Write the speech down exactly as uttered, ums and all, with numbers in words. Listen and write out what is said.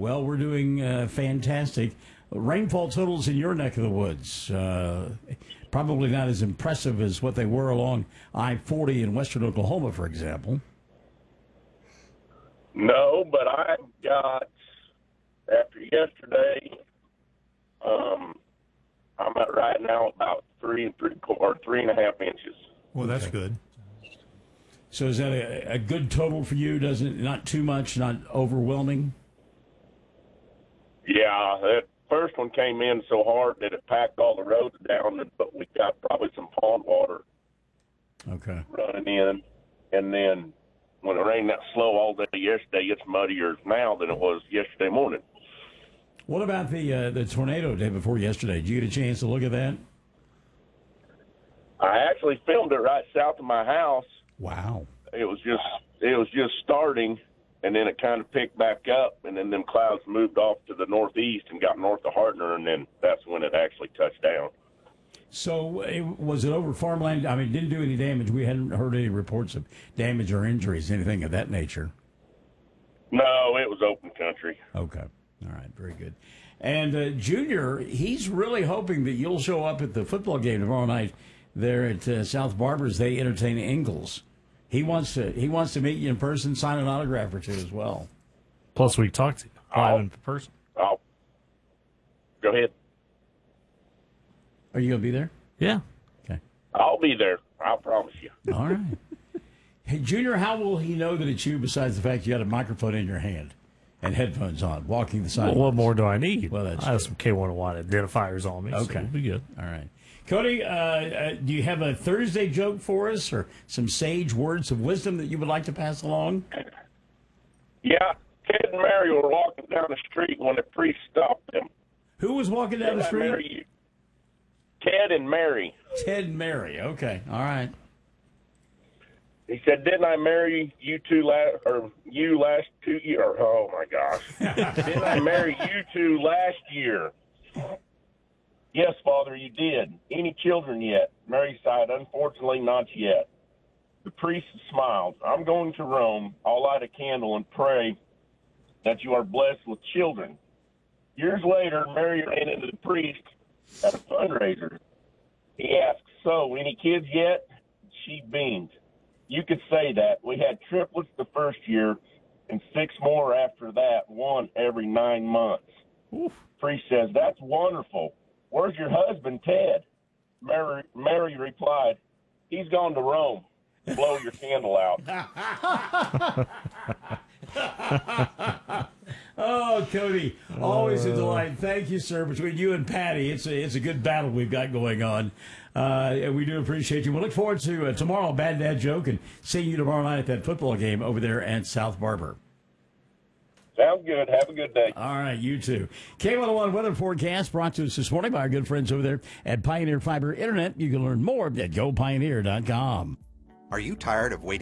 Well, we're doing uh, fantastic. Rainfall totals in your neck of the woods, uh, probably not as impressive as what they were along I forty in western Oklahoma, for example. No, but I got, after yesterday, um, I'm at right now about three and three quarter, three and a half inches. Well, that's Okay. good. So is that a, a good total for you? Doesn't it, not too much, not overwhelming? Yeah, that first one came in so hard that it packed all the roads down, but we got probably some pond water Okay. running in. And then when it rained that slow all day yesterday, it's muddier now than it was yesterday morning. What about the uh, the tornado day before yesterday? Did you get a chance to look at that? I actually filmed it right south of my house. Wow. It was just it was just starting, and then it kind of picked back up, and then them clouds moved off to the northeast and got north of Hartner, and then that's when it actually touched down. So it, was it over farmland? I mean, it didn't do any damage. We hadn't heard any reports of damage or injuries, anything of that nature. No, it was open country. Okay. All right. Very good. And uh, Junior, he's really hoping that you'll show up at the football game tomorrow night there at uh, South Barber as they entertain Ingalls. He wants to he wants to meet you in person, sign an autograph or two as well. Plus, we talked to I'll- live in person. Oh, go ahead. Are you going to be there? Yeah. Okay. I'll be there. I promise you. All right. Hey, Junior, how will he know that it's you besides the fact you got a microphone in your hand and headphones on, walking the Well, sidewalk? what more do I need? Well, that's I have true. some K one oh one identifiers on me, so Okay. we'll be good. All right. Cody, uh, uh, do you have a Thursday joke for us or some sage words of wisdom that you would like to pass along? Yeah, Ted and Mary were walking down the street when the priest stopped them. Who was walking down the Did I street? marry you? Ted and Mary. Ted and Mary. Okay. All right. He said, "Didn't I marry you two last, or you last two year? Oh my gosh! Didn't I marry you two last year?" "Yes, Father, you did. Any children yet?" Mary sighed, "Unfortunately, not yet." The priest smiled. "I'm going to Rome. I'll light a candle and pray that you are blessed with children." Years later, Mary ran into the priest at a fundraiser. He asked, "So, any kids yet?" She beamed. "You could say that. We had triplets the first year and six more after that, one every nine months. Oof. Priest says, "That's wonderful. Where's your husband, Ted?" Mary, Mary replied, "He's gone to Rome. Blow your candle out." Oh, Cody, always a delight. Thank you, sir. Between you and Patty, it's a, it's a good battle we've got going on. Uh, and we do appreciate you. We look forward to uh, tomorrow, Bad Dad Joke, and seeing you tomorrow night at that football game over there at South Barber. Sounds good. Have a good day. All right, you too. K one oh one weather forecast brought to us this morning by our good friends over there at Pioneer Fiber Internet. You can learn more at go pioneer dot com. Are you tired of waiting